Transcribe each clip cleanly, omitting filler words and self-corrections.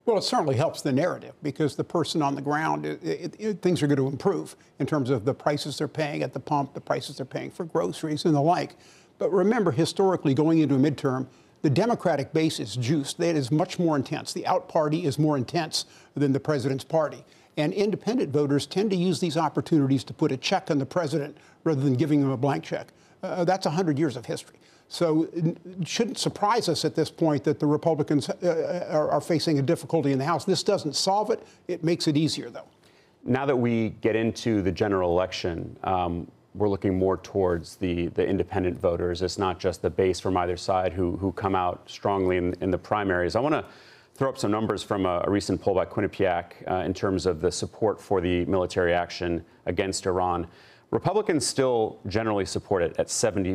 Well, it certainly helps the narrative because the person on the ground, things are going to improve in terms of the prices they're paying at the pump, the prices they're paying for groceries and the like. But remember, historically, going into a midterm, the Democratic base is juiced. That is much more intense. The out party is more intense than the president's party. And independent voters tend to use these opportunities to put a check on the president rather than giving him a blank check. That's 100 years of history. So it shouldn't surprise us at this point that the Republicans are facing a difficulty in the House. This doesn't solve it. It makes it easier, though. Now that we get into the general election, we're looking more towards the independent voters. It's not just the base from either side who come out strongly in the primaries. I want to throw up some numbers from a recent poll by Quinnipiac in terms of the support for the military action against Iran. Republicans still generally support it at 74%,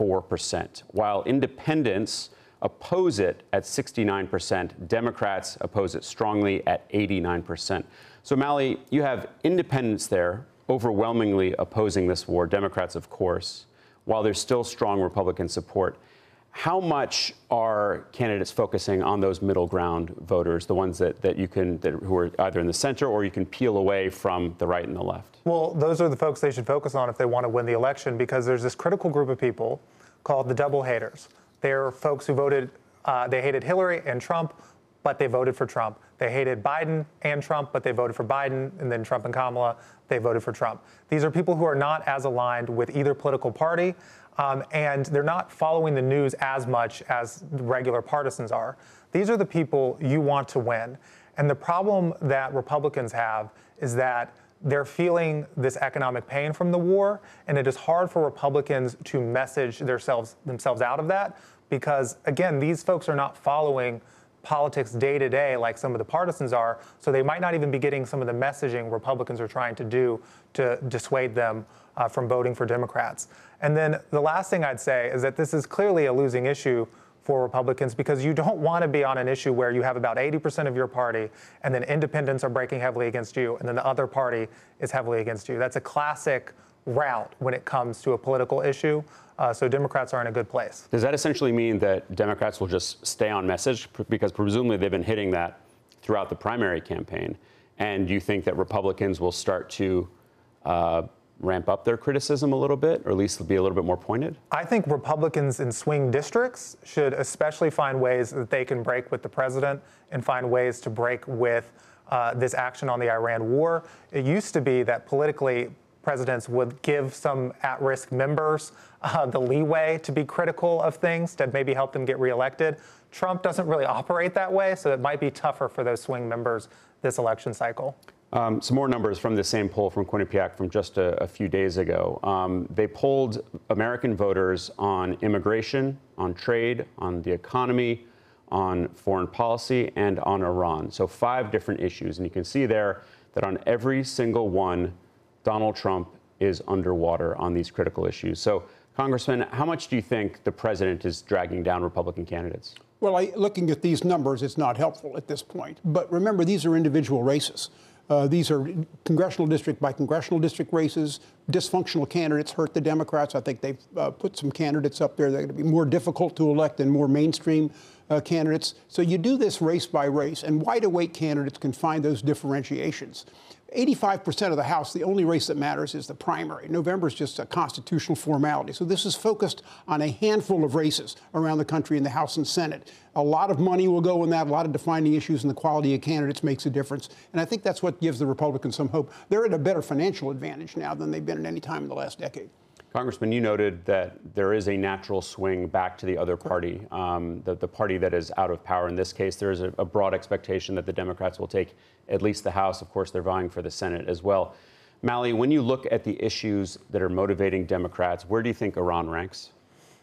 while independents oppose it at 69%. Democrats oppose it strongly at 89%. So, Mali, you have independents there overwhelmingly opposing this war, Democrats, of course, while there's still strong Republican support. How much are candidates focusing on those middle ground voters, the ones who are either in the center or you can peel away from the right and the left? Well, those are the folks they should focus on if they want to win the election, because there's this critical group of people called the double haters. They're folks who voted, they hated Hillary and Trump, but they voted for Trump. They hated Biden and Trump, but they voted for Biden, and then Trump and Kamala, they voted for Trump. These are people who are not as aligned with either political party, and they're not following the news as much as regular partisans are. These are the people you want to win. And the problem that Republicans have is that they're feeling this economic pain from the war, and it is hard for Republicans to message themselves out of that because, again, these folks are not following politics day to day like some of the partisans are, so they might not even be getting some of the messaging Republicans are trying to do to dissuade them from voting for Democrats. And then the last thing I'd say is that this is clearly a losing issue for Republicans because you don't want to be on an issue where you have about 80% of your party and then independents are breaking heavily against you and then the other party is heavily against you. That's a classic route when it comes to a political issue. So Democrats are in a good place. Does that essentially mean that Democrats will just stay on message? Because presumably they've been hitting that throughout the primary campaign. And do you think that Republicans will start to ramp up their criticism a little bit, or at least be a little bit more pointed? I think Republicans in swing districts should especially find ways that they can break with the president and find ways to break with this action on the Iran war. It used to be that politically presidents would give some at-risk members the leeway to be critical of things to maybe help them get reelected. Trump doesn't really operate that way, so it might be tougher for those swing members this election cycle. Some more numbers from the same poll from Quinnipiac from just a few days ago. They polled American voters on immigration, on trade, on the economy, on foreign policy, and on Iran. So 5 different issues. And you can see there that on every single one, Donald Trump is underwater on these critical issues. So, Congressman, how much do you think the president is dragging down Republican candidates? Well, looking at these numbers, it's not helpful at this point. But remember, these are individual races. These are congressional district by congressional district races. Dysfunctional candidates hurt the Democrats. I think they've put some candidates up there that are going to be more difficult to elect than more mainstream candidates. So you do this race by race, and wide-awake candidates can find those differentiations. 85% of the House, the only race that matters is the primary. November is just a constitutional formality. So this is focused on a handful of races around the country in the House and Senate. A lot of money will go in that, a lot of defining issues, and the quality of candidates makes a difference. And I think that's what gives the Republicans some hope. They're at a better financial advantage now than they've been at any time in the last decade. Congressman, you noted that there is a natural swing back to the other party, the party that is out of power. In this case, there is a broad expectation that the Democrats will take at least the House. Of course, they're vying for the Senate as well. Mali, when you look at the issues that are motivating Democrats, where do you think Iran ranks?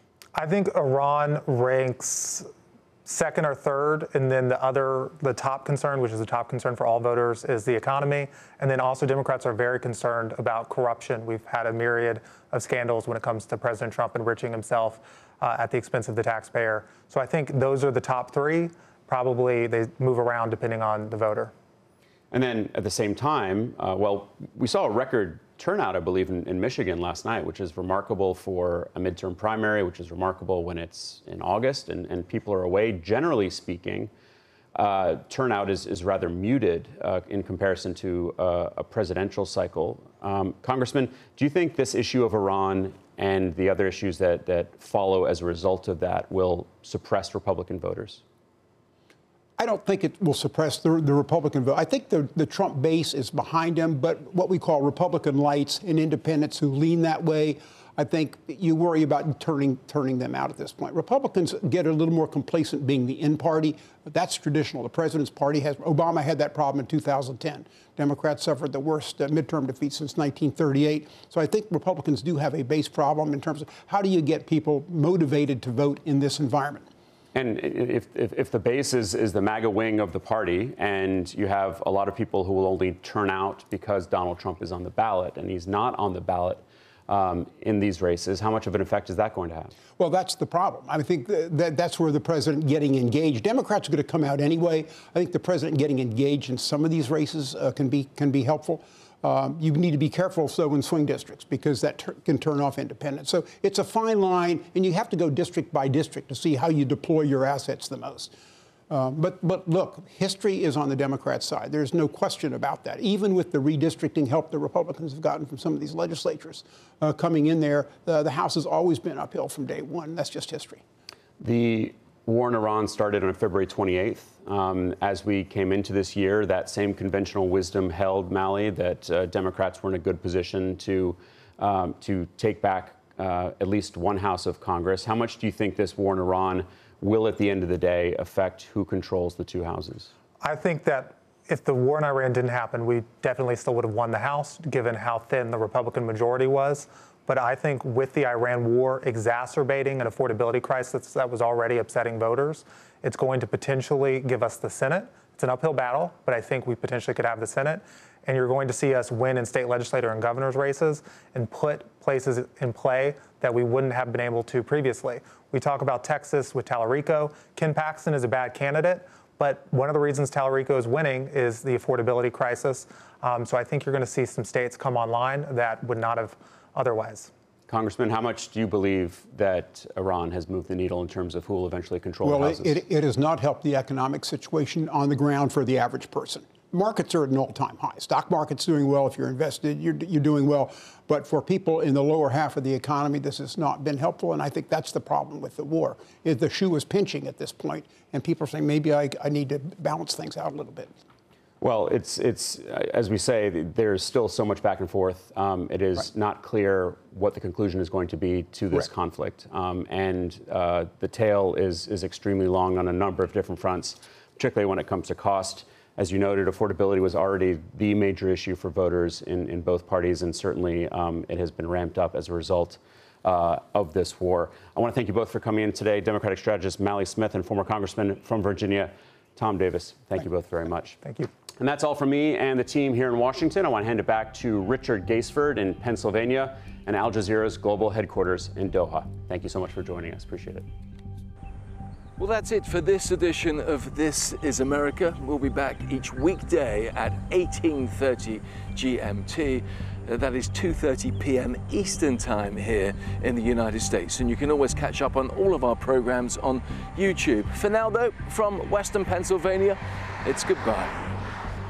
I think Iran ranks second or third, and then the top concern, which is the top concern for all voters, is the economy. And then also Democrats are very concerned about corruption. We've had a myriad of scandals when it comes to President Trump enriching himself at the expense of the taxpayer. So I think those are the top 3. Probably they move around depending on the voter. And then at the same time, well, we saw a record turnout, I believe, in Michigan last night, which is remarkable for a midterm primary, which is remarkable when it's in August and people are away, generally speaking. turnout is rather muted in comparison to a presidential cycle. Congressman, do you think this issue of Iran and the other issues that follow as a result of that will suppress Republican voters? I don't think it will suppress the Republican vote. I think the Trump base is behind him, but what we call Republican lights and independents who lean that way, I think you worry about turning them out at this point. Republicans get a little more complacent being the in party. That's traditional. The president's party has. Obama had that problem in 2010. Democrats suffered the worst midterm defeat since 1938. So I think Republicans do have a base problem in terms of how do you get people motivated to vote in this environment. And if the base is the MAGA wing of the party, and you have a lot of people who will only turn out because Donald Trump is on the ballot, and he's not on the ballot in these races, how much of an effect is that going to have? Well, that's the problem. I think that's where the president getting engaged. Democrats are going to come out anyway. I think the president getting engaged in some of these races can be helpful. You need to be careful, so, in swing districts, because that can turn off independents. So it's a fine line, and you have to go district by district to see how you deploy your assets the most. But look, history is on the Democrat side. There's no question about that. Even with the redistricting help the Republicans have gotten from some of these legislatures coming in there, the House has always been uphill from day one. That's just history. The war in Iran started on February 28th. As we came into this year, that same conventional wisdom held, Mally, that Democrats were in a good position to take back at least one house of Congress. How much do you think this war in Iran will, at the end of the day, affect who controls the two houses? I think that if the war in Iran didn't happen, we definitely still would have won the House, given how thin the Republican majority was. But I think with the Iran war exacerbating an affordability crisis that was already upsetting voters, it's going to potentially give us the Senate. It's an uphill battle, but I think we potentially could have the Senate. And you're going to see us win in state legislator and governor's races and put places in play that we wouldn't have been able to previously. We talk about Texas with Tallarico. Ken Paxton is a bad candidate, but one of the reasons Tallarico is winning is the affordability crisis. So I think you're going to see some states come online that would not have otherwise. Congressman, how much do you believe that Iran has moved the needle in terms of who will eventually control the houses? It has not helped the economic situation on the ground for the average person. Markets are at an all-time high. Stock market's doing well. If you're invested, you're doing well. But for people in the lower half of the economy, this has not been helpful, and I think that's the problem with the war. The shoe is pinching at this point, and people are saying, maybe I need to balance things out a little bit. Well, it's as we say, there's still so much back and forth. It is not clear what the conclusion is going to be to this conflict. And the tail is extremely long on a number of different fronts, particularly when it comes to cost. As you noted, affordability was already the major issue for voters in both parties, and certainly it has been ramped up as a result of this war. I want to thank you both for coming in today. Democratic strategist Mally Smith and former Congressman from Virginia, Tom Davis. Thank you both very much. Thank you. And that's all from me and the team here in Washington. I want to hand it back to Richard Gaisford in Pennsylvania and Al Jazeera's global headquarters in Doha. Thank you so much for joining us. Appreciate it. Well, that's it for this edition of This is America. We'll be back each weekday at 18:30 GMT. That is 2:30 p.m. Eastern Time here in the United States. And you can always catch up on all of our programs on YouTube. For now, though, from Western Pennsylvania, it's goodbye.